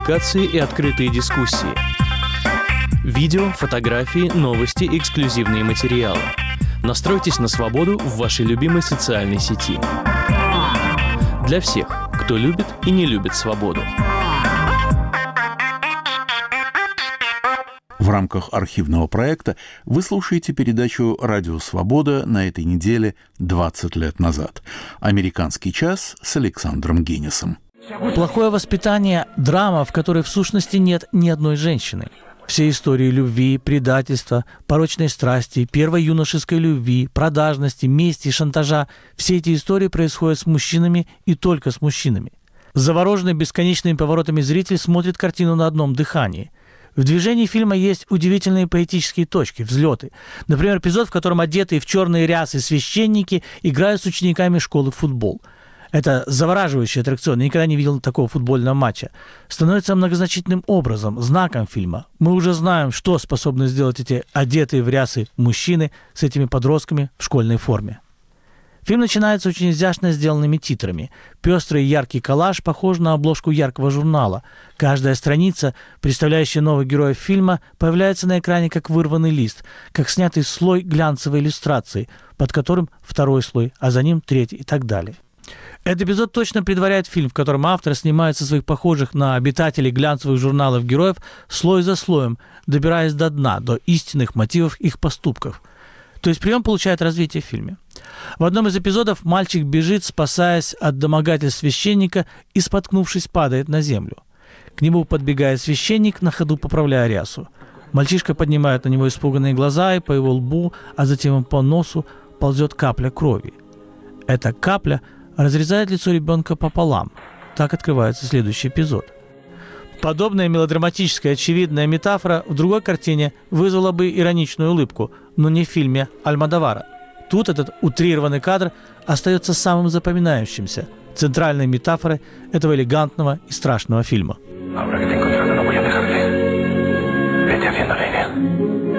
Публикации и открытые дискуссии. Видео, фотографии, новости, эксклюзивные материалы. Настройтесь на свободу в вашей любимой социальной сети. Для всех, кто любит и не любит свободу. В рамках архивного проекта вы слушаете передачу «Радио Свобода» на этой неделе 20 лет назад. «Американский час» с Александром Гиннесом. Плохое воспитание – драма, в которой в сущности нет ни одной женщины. Все истории любви, предательства, порочной страсти, первой юношеской любви, продажности, мести, шантажа – все эти истории происходят с мужчинами и только с мужчинами. Завороженный бесконечными поворотами зритель смотрит картину на одном дыхании. В движении фильма есть удивительные поэтические точки, взлеты. Например, эпизод, в котором одетые в черные рясы священники играют с учениками школы в футбол. Это завораживающий аттракцион, я никогда не видел такого футбольного матча. Становится многозначительным образом, знаком фильма. Мы уже знаем, что способны сделать эти одетые в рясы мужчины с этими подростками в школьной форме. Фильм начинается очень изящно сделанными титрами. Пестрый и яркий коллаж похож на обложку яркого журнала. Каждая страница, представляющая новых героев фильма, появляется на экране как вырванный лист, как снятый слой глянцевой иллюстрации, под которым второй слой, а за ним третий и так далее. Этот эпизод точно предваряет фильм, в котором автор снимает со своих похожих на обитателей глянцевых журналов героев слой за слоем, добираясь до дна, до истинных мотивов их поступков. То есть прием получает развитие в фильме. В одном из эпизодов мальчик бежит, спасаясь от домогательств священника, и, споткнувшись, падает на землю. К нему подбегает священник, на ходу поправляя рясу. Мальчишка поднимает на него испуганные глаза, и по его лбу, а затем по носу ползет капля крови. Эта капля разрезает лицо ребенка пополам. Так открывается следующий эпизод. Подобная мелодраматическая очевидная метафора в другой картине вызвала бы ироничную улыбку, но не в фильме Альмодовара. Тут этот утрированный кадр остается самым запоминающимся, центральной метафорой этого элегантного и страшного фильма.